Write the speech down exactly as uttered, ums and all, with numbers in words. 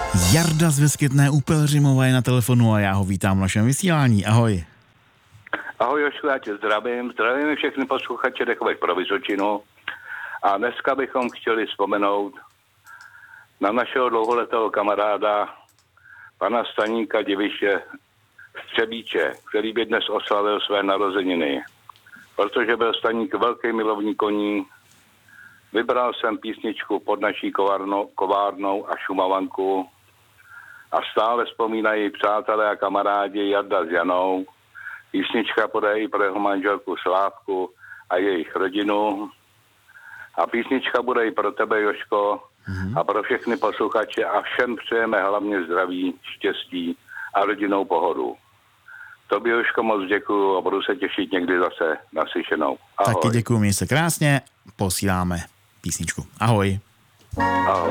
Jarda z Vyskytné u Pelhřimova je na telefonu a já ho vítám v našem vysílání. Ahoj. Ahoj Jošku, já tě zdravím. Zdravíme všechny posluchače Dechovek pro Vysočinu. A dneska bychom chtěli vzpomenout na našeho dlouholetého kamaráda, pana Staníka Diviše Střebíče, který by dnes oslavil své narozeniny. Protože byl Staník velký milovník koní, vybral jsem písničku Pod naší kovárnou, kovárnou a Šumavanku a stále vzpomínají přátelé a kamarádi Jarda s Janou. Písnička podají pro jeho manželku Slávku a jejich rodinu. A písnička bude i pro tebe, Joško, mm-hmm. a pro všechny posluchače a všem přejeme hlavně zdraví, štěstí a rodinnou pohodu. Tobě, Joško, moc děkuju a budu se těšit někdy zase naslyšenou. Ahoj. Taky děkuju, měj se krásně, posíláme písničku. Ahoj. Ahoj.